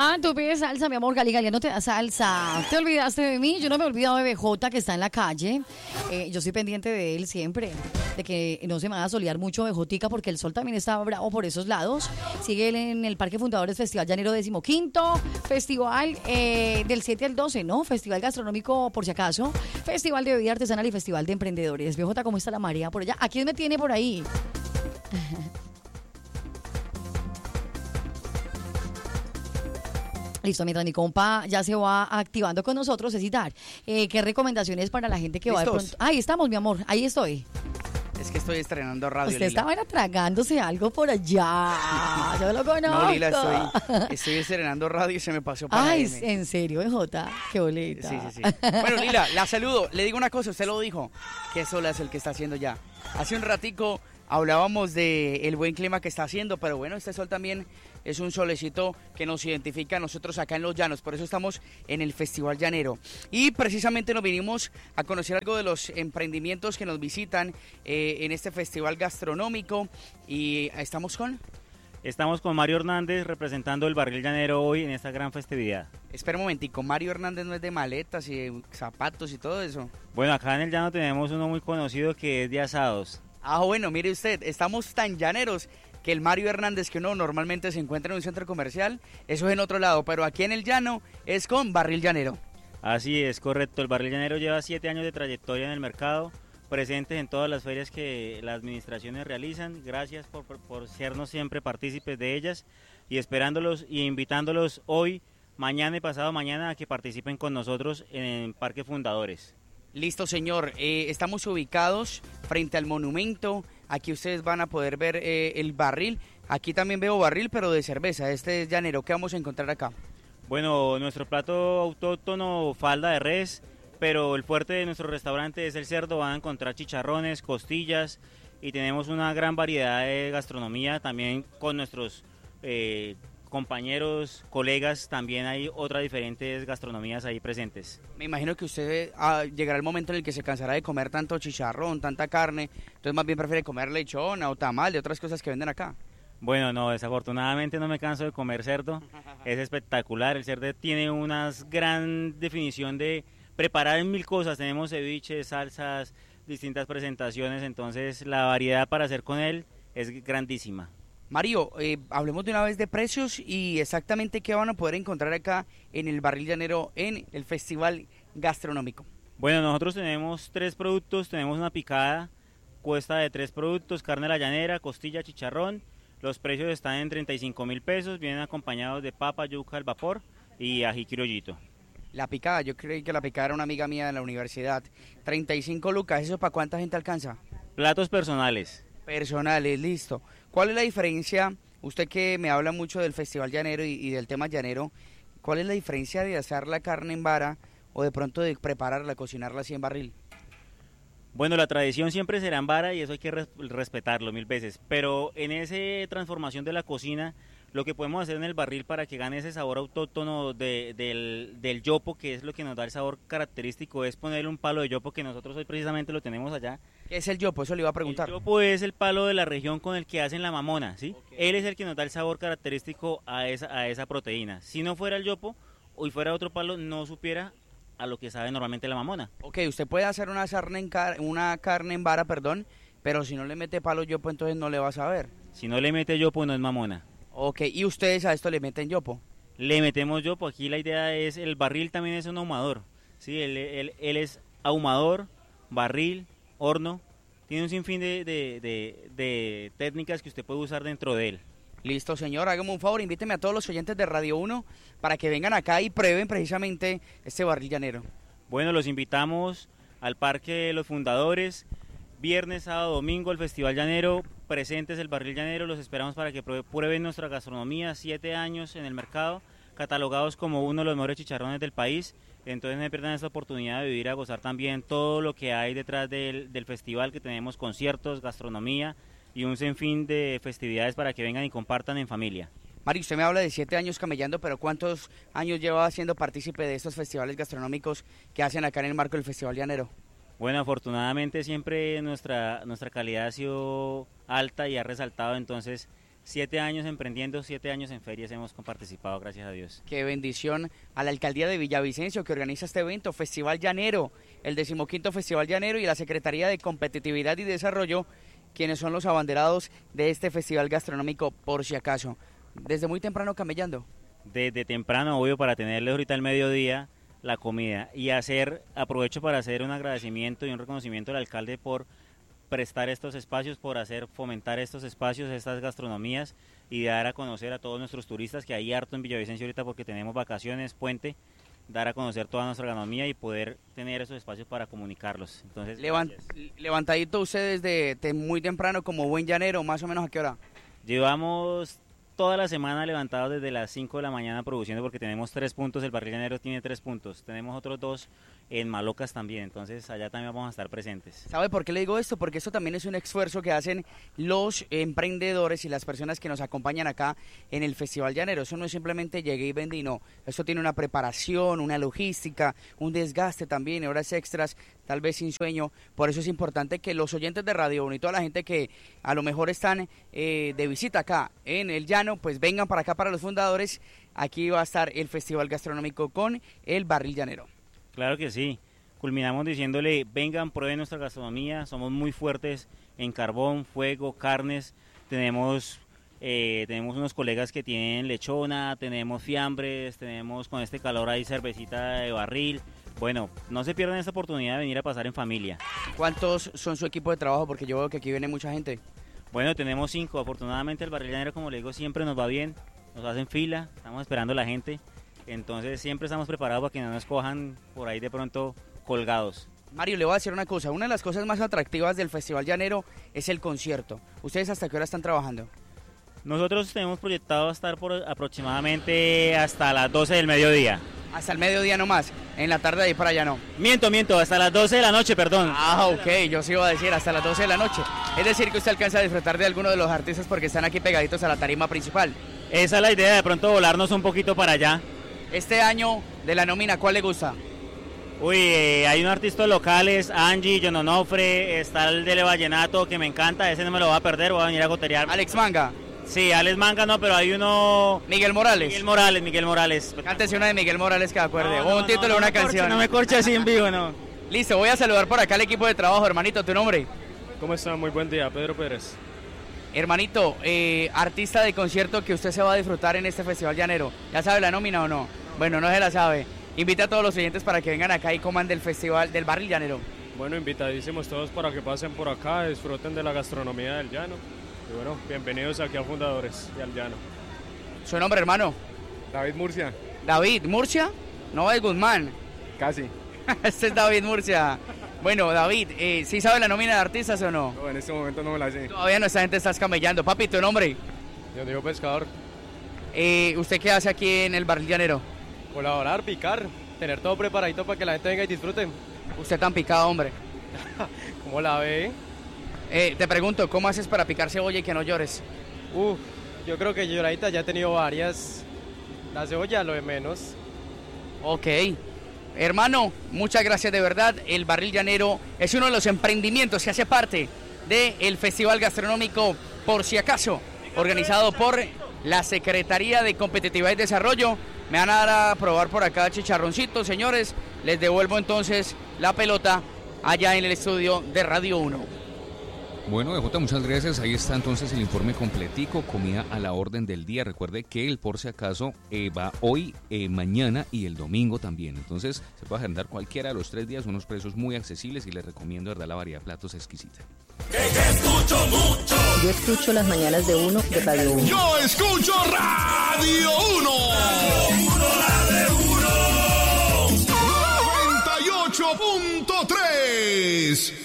Ah, tú pides salsa, mi amor. Gali no te da salsa. ¿Te olvidaste de mí? Yo no me he olvidado de BJ, que está en la calle. Yo estoy pendiente de él siempre. De que no se me va a solear mucho BJ, porque el sol también está bravo por esos lados. Sigue él en el Parque Fundadores Festival Llanero 15º. Festival del 7 al 12, ¿no? Festival gastronómico, por si acaso. Festival de bebida artesanal y Festival de emprendedores. BJ, ¿cómo está la marea por allá? ¿A quién me tiene por ahí? Listo, mientras mi compa ya se va activando con nosotros, es citar. ¿Qué recomendaciones para la gente que va de pronto? Ahí estamos, mi amor, ahí estoy. Es que estoy estrenando radio, Usted Lila. estaba tragándose algo por allá. Yo lo conozco. No, Lila, estoy estrenando radio y se me pasó para Ay, AM. ¿en serio, BJ? Qué boleta. Sí. Bueno, Lila, la saludo. Le digo una cosa, usted lo dijo. Qué sol es el que está haciendo ya. Hace un ratico hablábamos de el buen clima que está haciendo, pero bueno, este sol también es un solecito que nos identifica a nosotros acá en Los Llanos, por eso estamos en el Festival Llanero. Y precisamente nos vinimos a conocer algo de los emprendimientos que nos visitan en este festival gastronómico. Y estamos con Mario Hernández representando el Barril Llanero hoy en esta gran festividad. Espera un momentico, Mario Hernández no es de maletas y de zapatos y todo eso. Bueno, acá en el llano tenemos uno muy conocido que es de asados. Ah, bueno, mire usted, estamos tan llaneros que el Mario Hernández que uno normalmente se encuentra en un centro comercial, eso es en otro lado, pero aquí en el llano es con Barril Llanero. Así es, correcto. El Barril Llanero lleva 7 años de trayectoria en el mercado, presentes en todas las ferias que las administraciones realizan. Gracias por sernos siempre partícipes de ellas y esperándolos y invitándolos hoy, mañana y pasado mañana a que participen con nosotros en Parque Fundadores. Listo, señor. Estamos ubicados frente al monumento. Aquí ustedes van a poder ver el barril. Aquí también veo barril, pero de cerveza. Este es llanero. ¿Qué vamos a encontrar acá? Bueno, nuestro plato autóctono, falda de res, pero el fuerte de nuestro restaurante es el cerdo. Van a encontrar chicharrones, costillas y tenemos una gran variedad de gastronomía también con nuestros compañeros, colegas, también hay otras diferentes gastronomías ahí presentes. Me imagino que usted llegará el momento en el que se cansará de comer tanto chicharrón, tanta carne, entonces más bien prefiere comer lechona o tamal de otras cosas que venden acá. Bueno, no, desafortunadamente no me canso de comer cerdo, es espectacular, el cerdo tiene una gran definición de preparar en 1000 cosas, tenemos ceviches, salsas, distintas presentaciones, entonces la variedad para hacer con él es grandísima. Mario, hablemos de una vez de precios y exactamente qué van a poder encontrar acá en el Barril Llanero en el Festival Gastronómico. Bueno, nosotros tenemos 3 productos, tenemos una picada, cuesta de 3 productos, carne a la llanera, costilla, chicharrón. Los precios están en 35.000 pesos, vienen acompañados de papa, yuca al vapor y ají criollito. La picada, yo creí que la picada era una amiga mía de la universidad. 35 lucas, ¿eso para cuánta gente alcanza? Platos personales. Personales, listo. ¿Cuál es la diferencia? Usted que me habla mucho del Festival Llanero y del tema llanero, ¿cuál es la diferencia de asar la carne en vara o de pronto de prepararla, cocinarla así en barril? Bueno, la tradición siempre será en vara y eso hay que respetarlo 1000 veces, pero en esa transformación de la cocina, lo que podemos hacer en el barril para que gane ese sabor autóctono del yopo, que es lo que nos da el sabor característico, es ponerle un palo de yopo que nosotros hoy precisamente lo tenemos allá. ¿Qué es el yopo? Eso le iba a preguntar. El yopo es el palo de la región con el que hacen la mamona, ¿sí? Okay. Él es el que nos da el sabor característico a esa proteína. Si no fuera el yopo, o fuera otro palo, no supiera a lo que sabe normalmente la mamona. Ok, usted puede hacer una carne en vara, pero si no le mete palo yopo, entonces no le va a saber. Si no le mete yopo, no es mamona. Ok, ¿y ustedes a esto le meten yopo? Le metemos yopo, aquí la idea es, el barril también es un ahumador, ¿sí? Él es ahumador, barril, horno, tiene un sinfín de técnicas que usted puede usar dentro de él. Listo, señor, hágame un favor, invíteme a todos los oyentes de Radio 1 para que vengan acá y prueben precisamente este barril llanero. Bueno, los invitamos al Parque de los Fundadores, viernes, sábado, domingo, el Festival Llanero, presentes el Barril Llanero, los esperamos para que prueben nuestra gastronomía, 7 años en el mercado, catalogados como uno de los mejores chicharrones del país, entonces no pierdan esta oportunidad de vivir, a gozar también todo lo que hay detrás del festival, que tenemos conciertos, gastronomía y un sinfín de festividades para que vengan y compartan en familia. Mario, usted me habla de 7 años camellando, pero ¿cuántos años lleva siendo partícipe de estos festivales gastronómicos que hacen acá en el marco del Festival Llanero? Bueno, afortunadamente siempre nuestra calidad ha sido alta y ha resaltado, entonces 7 años emprendiendo, 7 años en ferias hemos participado, gracias a Dios. Qué bendición a la alcaldía de Villavicencio que organiza este evento, Festival Llanero, el 15º Festival Llanero, y la Secretaría de Competitividad y Desarrollo, quienes son los abanderados de este festival gastronómico, por si acaso. Desde muy temprano camellando. Desde temprano, obvio, para tenerles ahorita al mediodía la comida, y aprovecho para hacer un agradecimiento y un reconocimiento al alcalde por prestar estos espacios, por fomentar estos espacios, estas gastronomías, y dar a conocer a todos nuestros turistas, que hay harto en Villavicencio ahorita porque tenemos vacaciones, puente, dar a conocer toda nuestra gastronomía y poder tener esos espacios para comunicarlos. Entonces, levantadito ustedes de muy temprano como buen llanero, ¿más o menos a qué hora? Llevamos toda la semana levantados desde las 5 de la mañana produciendo, porque tenemos 3 puntos, el Barril Llanero tiene 3 puntos, tenemos otros 2 en Malocas también, entonces allá también vamos a estar presentes. ¿Sabe por qué le digo esto? Porque esto también es un esfuerzo que hacen los emprendedores y las personas que nos acompañan acá en el Festival Llanero. Eso no es simplemente llegué y vendí, no, esto tiene una preparación, una logística, un desgaste también, horas extras, tal vez sin sueño. Por eso es importante que los oyentes de Radio 1 y toda la gente que a lo mejor están de visita acá en el llano, pues vengan para acá, para los fundadores. Aquí va a estar el Festival Gastronómico con el Barril Llanero. Claro que sí, culminamos diciéndole, vengan, prueben nuestra gastronomía, somos muy fuertes en carbón, fuego, carnes, tenemos unos colegas que tienen lechona, tenemos fiambres, tenemos con este calor ahí cervecita de barril. Bueno, no se pierdan esta oportunidad de venir a pasar en familia. ¿Cuántos son su equipo de trabajo? Porque yo veo que aquí viene mucha gente. Bueno, tenemos 5, afortunadamente el Barril Llanero, como le digo, siempre nos va bien, nos hacen fila, estamos esperando a la gente. Entonces siempre estamos preparados para que no nos cojan por ahí de pronto colgados. Mario, le voy a decir una cosa, una de las cosas más atractivas del Festival Llanero es el concierto. ¿Ustedes hasta qué hora están trabajando? Nosotros tenemos proyectado estar por aproximadamente hasta las 12 del mediodía. Hasta el mediodía nomás, en la tarde de ahí para allá no. Miento, hasta las 12 de la noche, perdón. Ah, ok, yo sí iba a decir hasta las 12 de la noche. Es decir que usted alcanza a disfrutar de alguno de los artistas porque están aquí pegaditos a la tarima principal. Esa es la idea, de pronto volarnos un poquito para allá. Este año de la nómina, ¿cuál le gusta? Uy, hay unos artistas locales, Angie, John Onofre, está el de Vallenato, que me encanta, ese no me lo voy a perder, voy a venir a goterear. Alex Manga. Sí, Alex Manga no, pero hay uno... Miguel Morales. Miguel Morales. Cántese una de Miguel Morales que acuerde, o un título de una canción. No me corche así en vivo, no. Listo, voy a saludar por acá al equipo de trabajo, hermanito, ¿tu nombre? ¿Cómo está? Muy buen día, Pedro Pérez. Hermanito, artista de concierto que usted se va a disfrutar en este Festival Llanero, ¿ya sabe la nómina o no? Bueno, no se la sabe. Invita a todos los oyentes para que vengan acá y coman del Festival del Barril Llanero. Bueno, invitadísimos todos para que pasen por acá, disfruten de la gastronomía del llano. Y bueno, bienvenidos aquí a Fundadores y al llano. ¿Su nombre, hermano? David Murcia. ¿David Murcia? No es Guzmán. Casi. Este es David Murcia. Bueno, David, ¿sí sabe la nómina de artistas o no? No, en este momento no me la sé. Todavía no, esta gente está camellando. Papi, ¿tu nombre? Yo digo pescador. ¿Usted qué hace aquí en el Barril Llanero? Colaborar, picar, tener todo preparadito para que la gente venga y disfruten. Usted tan picado, hombre. ¿Cómo la ve? Te pregunto, ¿cómo haces para picar cebolla y que no llores? Yo creo que lloradita ya he tenido varias. La cebolla lo de menos. Ok. Hermano, muchas gracias de verdad. El Barril Llanero es uno de los emprendimientos que hace parte del Festival Gastronómico, por si acaso, organizado por la Secretaría de Competitividad y Desarrollo. Me van a dar a probar por acá chicharroncitos, señores. Les devuelvo entonces la pelota allá en el estudio de Radio 1. Bueno, DJ, muchas gracias. Ahí está entonces el informe completico, comida a la orden del día. Recuerde que el por si acaso va hoy, mañana y el domingo también. Entonces se puede agendar cualquiera de los 3 días, unos precios muy accesibles y les recomiendo, de verdad, la variedad de platos exquisita. Escucho mucho. Yo escucho las mañanas de Uno de Radio 1. Yo escucho Radio 1. La de 1. 98.3.